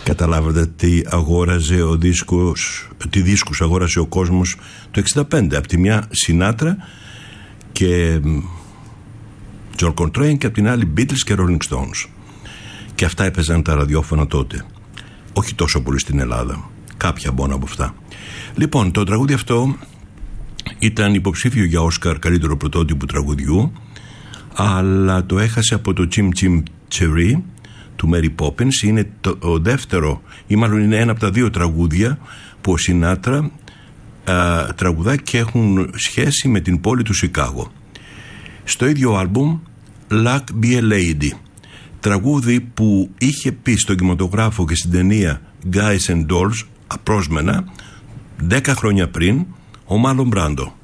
Καταλάβατε τι δίσκους αγόρασε ο κόσμος το 65. Από τη μια Σινάτρα και John Coltrane και από την άλλη Beatles και Rolling Stones. Και αυτά έπαιζαν τα ραδιόφωνα τότε. Όχι τόσο πολύ στην Ελλάδα. Κάποια μόνο από αυτά. Λοιπόν, το τραγούδι αυτό ήταν υποψήφιο για Όσκαρ καλύτερο πρωτότυπου τραγουδιού, αλλά το έχασε από το Chim Chim Cheree του Mary Poppins. Είναι το δεύτερο, ή μάλλον είναι ένα από τα δύο τραγούδια που ο Σινάτρα τραγουδά και έχουν σχέση με την πόλη του Σικάγο. Στο ίδιο άλμπουμ Luck Be a Lady, τραγούδι που είχε πει στον κινηματογράφο και στην ταινία Guys and Dolls απρόσμενα 10 χρόνια πριν ο Μάρλον Μπράντο.